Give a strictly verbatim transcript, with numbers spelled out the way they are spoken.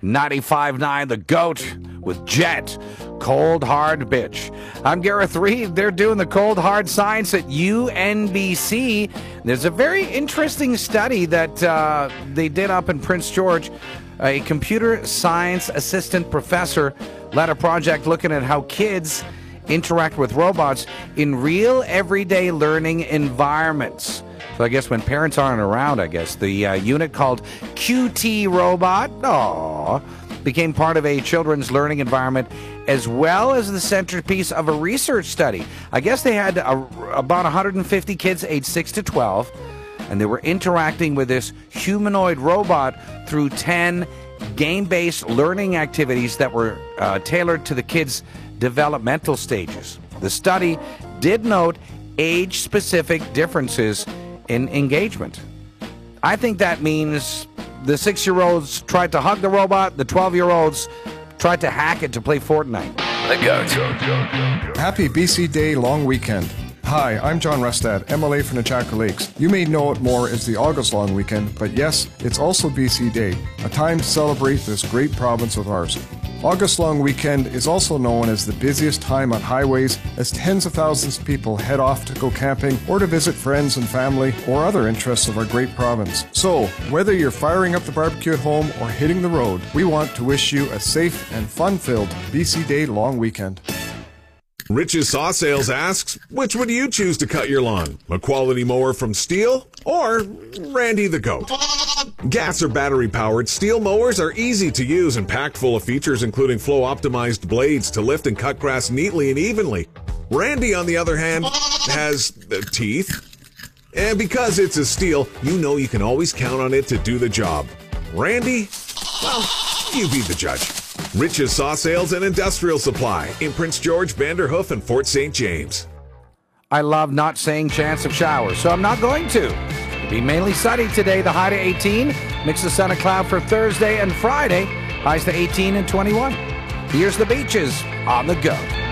ninety-five point nine The Goat with Jet, Cold Hard Bitch. I'm Gareth Reed. They're doing the cold hard science at U N B C. There's a very interesting study that uh, they did up in Prince George. A computer science assistant professor led a project looking at how kids interact with robots in real everyday learning environments. So I guess when parents aren't around, I guess, the uh, unit called Q T Robot aww, became part of a children's learning environment as well as the centerpiece of a research study. I guess they had a, about one hundred fifty kids aged six to twelve, and they were interacting with this humanoid robot through ten game-based learning activities that were uh, tailored to the kids' developmental stages. The study did note age-specific differences in engagement. I think that means the six-year-olds tried to hug the robot, the twelve-year-olds tried to hack it to play Fortnite. The Goat. Happy B C Day long weekend. Hi, I'm John Rustad, M L A from Nechaka Lakes. You may know it more as the August Long Weekend, but yes, it's also B C Day, a time to celebrate this great province of ours. August Long Weekend is also known as the busiest time on highways as tens of thousands of people head off to go camping or to visit friends and family or other interests of our great province. So, whether you're firing up the barbecue at home or hitting the road, we want to wish you a safe and fun-filled B C Day Long Weekend. Rich's Saw Sales asks, which would you choose to cut your lawn? A quality mower from Stihl or Randy the Goat? Gas or battery-powered Stihl mowers are easy to use and packed full of features including flow-optimized blades to lift and cut grass neatly and evenly. Randy, on the other hand, has uh, teeth. And because it's a Stihl, you know you can always count on it to do the job. Randy? Well, you be the judge. Rich's Saw Sales and Industrial Supply in Prince George, Vanderhoof, and Fort Saint James. I love not saying chance of showers, so I'm not going to. It'll be mainly sunny today, the high to eighteen. Mix of sun and cloud for Thursday and Friday. Highs to eighteen and twenty-one. Here's the beaches on the Go.